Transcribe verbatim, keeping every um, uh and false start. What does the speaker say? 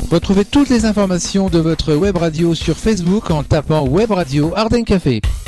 Retrouvez toutes les informations de votre web radio sur Facebook en tapant Web Radio Ardenne Café.